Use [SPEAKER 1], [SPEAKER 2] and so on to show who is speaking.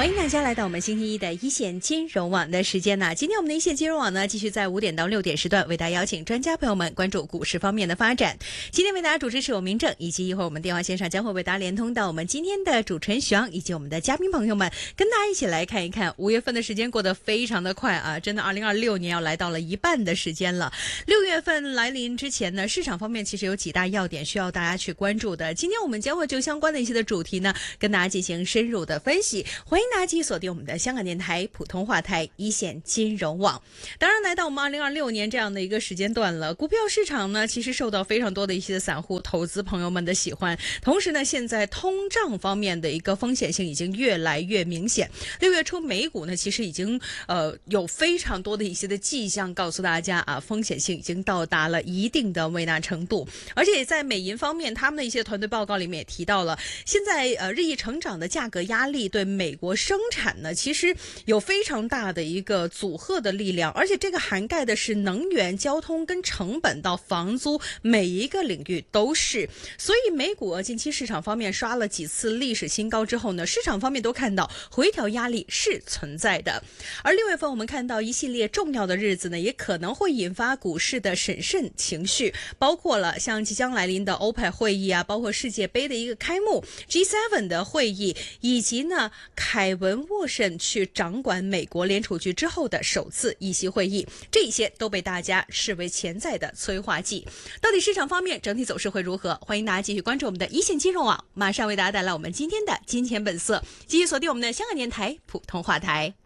[SPEAKER 1] 欢迎大家来到我们星期一的一线金融网的时间呢。今天我们的一线金融网呢，继续在5点到6点时段为大家邀请专家朋友们关注股市方面的发展。今天为大家主持是我明正，以及一会儿我们电话线上将会为大家连通到我们今天的主持人徐昂以及我们的嘉宾朋友们，跟大家一起来看一看5月份的时间过得非常的快啊，真的2026年要来到了一半的时间了。6月份来临之前呢，市场方面其实有几大要点需要大家去关注的。今天我们将会就相关的一些的主题呢，跟大家进行深入的分析。欢迎大家继续锁定我们的香港电台普通话台一线金融网。当然来到我们2026年这样的一个时间段了，股票市场呢其实受到非常多的一些散户投资朋友们的喜欢，同时呢现在通胀方面的一个风险性已经越来越明显。6月初美股呢其实已经有非常多的一些的迹象告诉大家啊，风险性已经到达了一定的胃纳程度。而且在美银方面，他们的一些团队报告里面也提到了，现在日益成长的价格压力对美国生产呢其实有非常大的一个阻吓的力量，而且这个涵盖的是能源、交通跟成本到房租，每一个领域都是。所以美股近期市场方面刷了几次历史新高之后呢，市场方面都看到回调压力是存在的。而6月份我们看到一系列重要的日子呢，也可能会引发股市的审慎情绪，包括了像即将来临的 OPEC 会议啊，包括世界杯的一个开幕， G7 的会议，以及呢凯文沃森去掌管美国联储局之后的首次议息会议，这些都被大家视为潜在的催化剂。到底市场方面整体走势会如何？欢迎大家继续关注我们的一线金融网，马上为大家带来我们今天的金钱本色，继续锁定我们的香港电台普通话台。